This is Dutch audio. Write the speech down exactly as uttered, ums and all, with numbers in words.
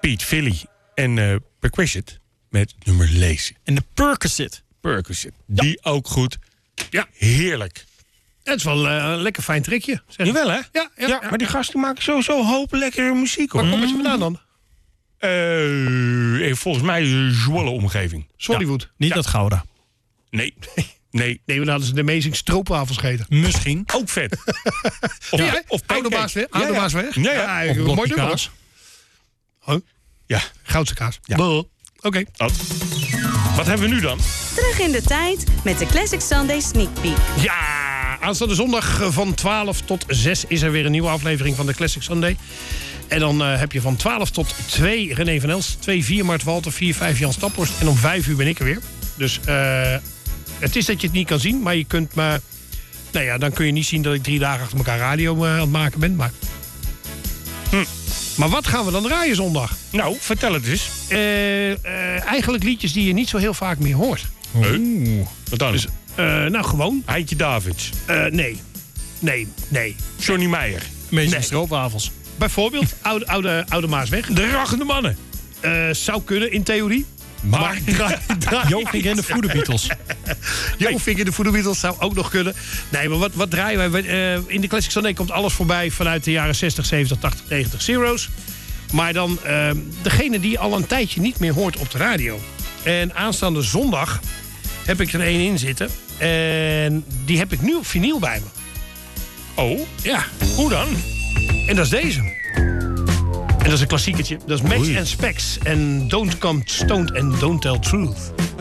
Pete Philly en uh, Perquisite met nummer Lazy. En de Percocet. Percocet. Die ja. ook goed. Ja. Heerlijk. Het is wel uh, een lekker fijn trekje. Zeg. Jawel, hè? Ja, ja, ja, ja, maar die gasten maken sowieso hoop lekkere muziek, hoor. Waar komen ze vandaan dan? Uh, volgens mij de Zwolle omgeving. Zollywood. Ja, niet ja. dat Gouda. Nee. Nee. Nee, dan hadden ze de Amazing stroopwafels gegeten. Misschien. Ook vet. of ja, of Oudermaasweg. Oudermaasweg. Ja, ja. ja, Of mooi blokje nummer. kaas. Huh? Ja. Goudse kaas. Ja. Oké. Okay. Oh. Wat hebben we nu dan? Terug in de tijd met de Classic Sunday Sneak Peek. Ja, aanstaande zondag van twaalf tot zes is er weer een nieuwe aflevering van de Classic Sunday. En dan uh, heb je van twaalf tot twee René van Els, twee vier Mart Walter, vier vijf Jan Staphorst. En om vijf uur ben ik er weer. Dus uh, het is dat je het niet kan zien, maar je kunt me... Nou ja, dan kun je niet zien dat ik drie dagen achter elkaar radio uh, aan het maken ben. Maar... Hm. Maar wat gaan we dan draaien zondag? Nou, vertel het eens. Uh, uh, eigenlijk liedjes die je niet zo heel vaak meer hoort. Oeh. Wat dan? Dus, uh, nou, gewoon. Heintje Davids. Uh, nee. Nee, nee. Johnny Meijer. Meestal Nee. stroopwafels. Bijvoorbeeld oude, oude, oude Maasweg. De Rachende Mannen. Uh, zou kunnen, in theorie. Maar, Maar draai, draai, Jovink en de Voede Beatles. Jovink en de Voodoo Beatles zou ook nog kunnen. Nee, maar wat, wat draaien wij? Uh, in de Classic Sunday komt alles voorbij vanuit de jaren zestig, zeventig, tachtig, negentig Zero's. Maar dan uh, degene die je al een tijdje niet meer hoort op de radio. En aanstaande zondag heb ik er één in zitten. En die heb ik nu op vinyl bij me. Oh? Ja. Hoe dan? En dat is deze. En dat is een klassiekertje. Dat is Max Oei. and Specs en Don't Come Stoned and Don't Tell Truth.